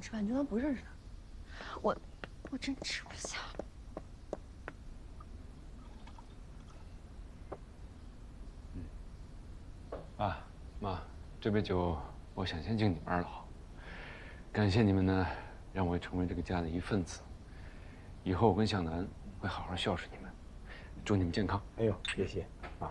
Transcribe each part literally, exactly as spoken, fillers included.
吃饭，就当不认识他。我我真吃不下。 嗯。爸妈，这杯酒我想先敬你们二老，感谢你们呢，让我成为这个家的一份子。以后我跟向南会好好孝顺你们，祝你们健康。 哎呦，谢谢啊。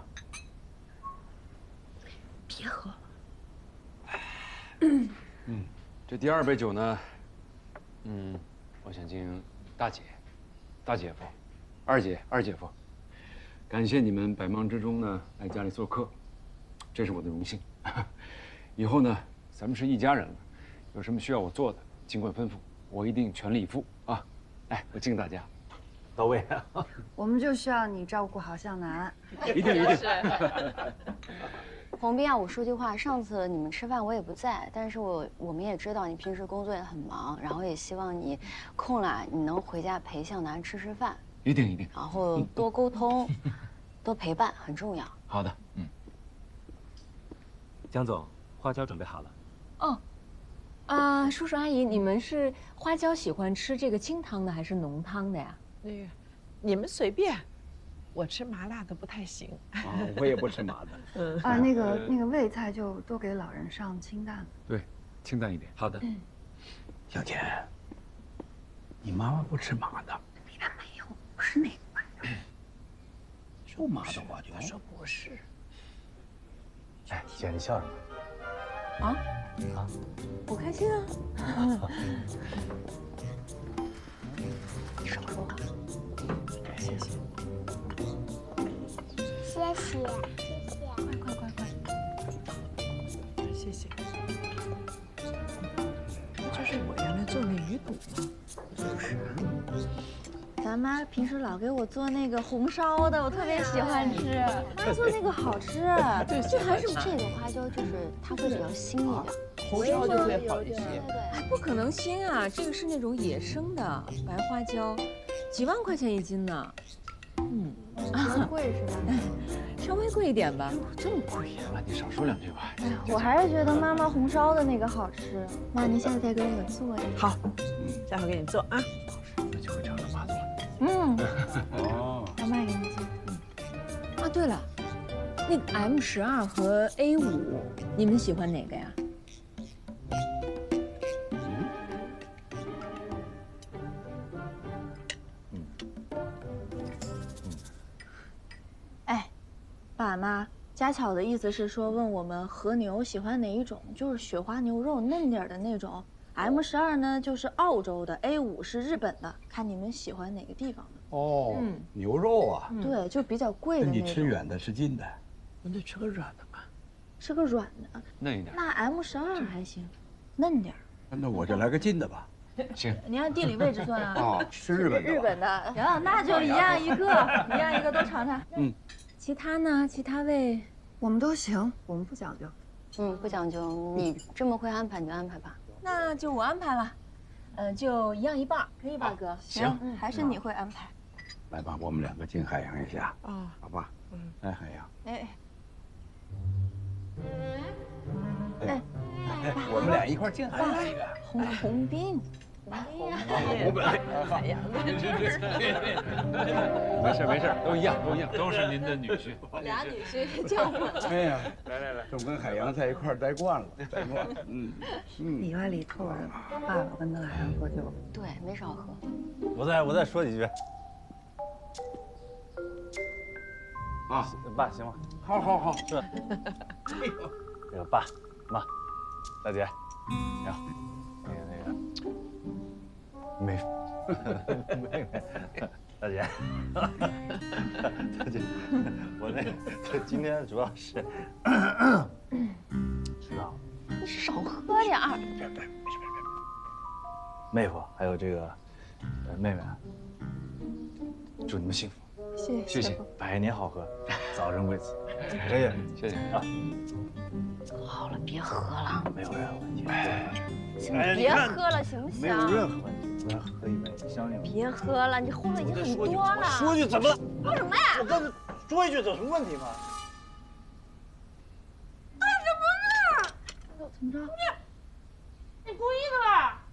别喝了。 嗯，这第二杯酒呢，嗯，我想敬大姐、大姐夫、二姐、二姐夫，感谢你们百忙之中呢来家里做客，这是我的荣幸。以后呢，咱们是一家人了，有什么需要我做的，尽管吩咐，我一定全力以赴啊！哎，我敬大家， 到位。 我们就需要你照顾好向南。 一定一定。 洪斌啊，我说句话，上次你们吃饭我也不在，但是我我们也知道你平时工作也很忙，然后也希望你空了你能回家陪向南吃吃饭。 一定一定。 然后多沟通，多陪伴很重要。 好的，嗯。 江总，花椒准备好了。 哦，啊，叔叔阿姨，你们是花椒喜欢吃这个清汤的还是浓汤的呀？ 那个，你们随便。我吃麻辣的不太行。 啊，我也不吃麻的。 嗯啊，那个那个胃菜就多给老人上清淡的。 对，清淡一点。 好的。嗯。 小钱，你妈妈不吃麻的。 里面没有，不是那个玩意儿。 就麻的花椒。 他说不是。 哎，姐，你笑什么？ 啊啊， 我开心啊。 你少说话。 谢谢。 谢谢， 快快快快！ 谢谢。这就是我原来做那鱼肚吗？ 就是啊。 咱妈平时老给我做那个红烧的，我特别喜欢吃。妈做那个好吃， 对， 就还是这个花椒，就是它会比较腥一点。 红烧就会好一些。 对哎，不可能腥啊！这个是那种野生的白花椒，几万块钱一斤呢。嗯， 比较贵是吧？ 稍微贵一点吧。 这么贵呀？妈，你少说两句吧。 哎呀，我还是觉得妈妈红烧的那个好吃。妈，您下次再给我们做一个。 好，下回给你做啊。 那就会尝尝妈做的。 嗯。 哦。 妈妈给你做。 啊，对了，那个 M 十二和 A 五，你们喜欢哪个呀？ 爸妈，家巧的意思是说问我们和牛喜欢哪一种，就是雪花牛肉嫩点的那种。M 十二呢就是澳洲的 ，A 五是日本的，看你们喜欢哪个地方的。 哦，嗯、牛肉啊。 对，就比较贵的那种。 你吃远的，吃近的。 那就吃个软的吧。 吃个软的， 嫩一点。 那 M 十二还行，嫩点。 那我就来个近的吧。 行， 你按地理位置算啊。 啊，吃日本的。 日本的，行，那就一样一个，一样一个都尝尝。 嗯。 其他呢？其他位我们都行，我们不讲究。 嗯，不讲究，你这么会安排你就安排吧。 那就我安排了，呃，就一样一半，可以吧，哥？ 行，嗯，还是你会安排。 来吧，我们两个敬海洋一下啊， 好吧？嗯，来，海洋。 哎。 哎，我们俩一块敬海洋一个。 洪洪斌。 红本， 海洋的， 没事没事，都一样都一样，都是您的女婿。 俩女婿叫混了。 哎呀，来来来，总跟海洋在一块待惯了，待惯了。嗯嗯。里外里透着爸爸跟邓海洋喝酒。 对，没少喝。 我再我再说几句。 啊， 爸，行吗？ 好好好， 是。这个爸妈，大姐，行，那个那个。妹妹妹，大姐，大姐，我那这今天主要是知道， 你少喝点儿。 别别别，没事别别。 妹夫还有这个呃妹妹，祝你们幸福， 谢谢谢， 百年好合，早生贵子。这个谢谢啊。 好了，别喝了， 没有任何问题。 行，别喝了，行不行？ 没有任何问题。咱喝一杯，你相信我。 别喝了，你喝了已经很多了。 说句怎么了？ 说什么呀？ 我跟说一句，有什么问题吗？ 干什么呢？ 怎么着？ 你故意的吧？